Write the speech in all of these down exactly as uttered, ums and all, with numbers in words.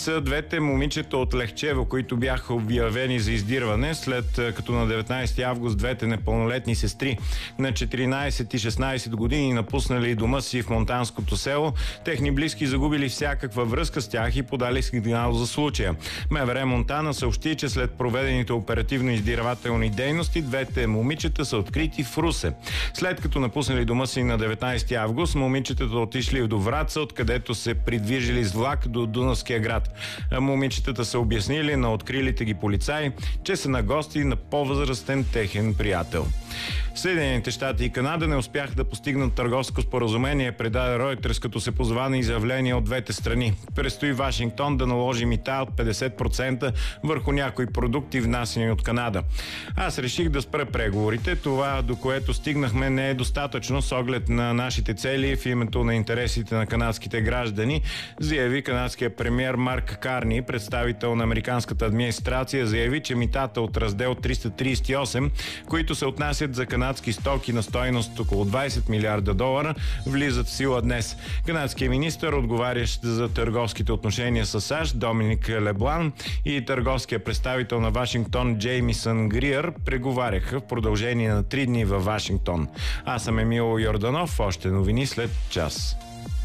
са двете момичета от Лехчево, които бяха обявени за издирване, след като на деветнайсети август двете непълнолетни сестри на четиринайсет и шестнайсет години напуснали дома си в монтанското село. Техни близки загубили всякаква връзка с тях и подали сигнал за случая. МВР Монтана съобщи, че след проведените оперативно-издирвателни дейности двете момичета са открити в Русе. След като напуснали дома си на деветнайсети август, момичетата отишли до Враца, откъдето се придвижили с влак до Дунавския град. Момичетата са обяснили на открилите ги полицаи, че са на гости на по-възрастен техен приятел. Съединените щати и Канада не успяха да постигнат търговско споразумение, предаде Reuters, като се позова на изявления от двете страни. Предстои Вашингтон да наложи мита от петдесет процента върху някои продукти, внасяни от Канада. Аз реших да спра преговорите. Това, до което стигнахме, не е достатъчно с оглед на нашите цели в името на интересите на канадските граждани, заяви канадския премиер Марк Карни. Представител на американската администрация заяви, че митата от раздел триста трийсет и осем, които се отнасят за канадски стоки на стойност около двайсет милиарда долара, влизат в сила днес. Канадският министър, отговарящ за търговските отношения с САЩ, Доминик Леблан, и търговския представител на Вашингтон Джеймисън Гриър преговаряха в продължение на три дни във Вашингтон. Аз съм Емил Йорданов. Още новини след час.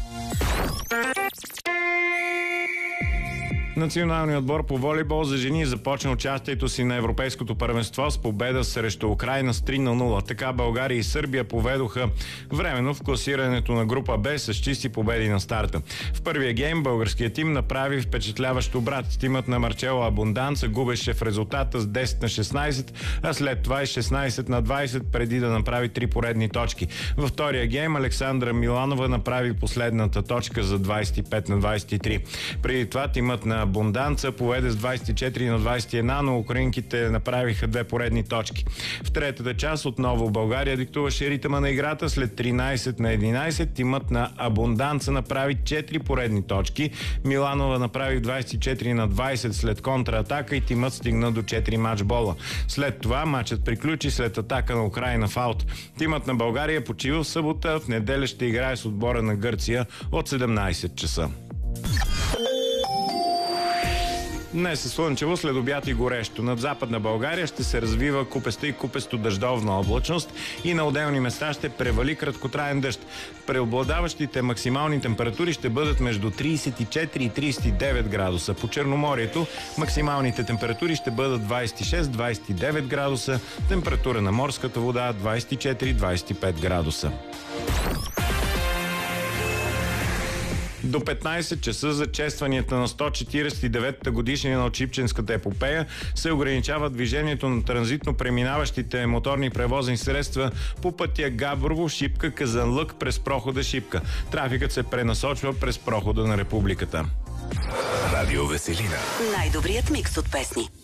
Националният отбор по волейбол за жени започна участието си на Европейското първенство с победа срещу Украйна с три на нула. Така България и Сърбия поведоха временно в класирането на група Б с чисти победи на старта. В първия гейм българският тим направи впечатляващ обрат. Тимът на Марчело Абунданца губеше в резултата с десет на шестнайсет, а след това и шестнайсет на двайсет, преди да направи три поредни точки. Във втория гейм Александра Миланова направи последната точка за двайсет и пет на двайсет и три. Преди това тимът на Абунданца поведе с двайсет и четири на двайсет и едно, но украинките направиха две поредни точки. В третата част отново България диктуваше ритъма на играта. След тринайсет на единайсет тимът на Абунданца направи четири поредни точки. Миланова направи двайсет и четири на двайсет след контратака и тимът стигна до четири матчбола. След това матчът приключи след атака на Украйна в аут. Тимът на България почива в събота. В неделя ще играе с отбора на Гърция от седемнайсет часа. Днес е слънчево, след обяд и горещо. Над Западна България ще се развива купеста и купесто дъждовна облачност и на отделни места ще превали краткотраен дъжд. Преобладаващите максимални температури ще бъдат между трийсет и четири и трийсет и девет градуса. По Черноморието максималните температури ще бъдат двайсет и шест до двайсет и девет градуса, температура на морската вода двайсет и четири до двайсет и пет градуса. До петнайсет часа за честванията на сто четирийсет и деветата годишнина от Шипченската епопея се ограничава движението на транзитно преминаващите моторни превозни средства по пътя Габрово, Шипка, Казанлък през прохода Шипка. Трафикът се пренасочва през прохода на Републиката. Радио Веселина. Най-добрият микс от песни.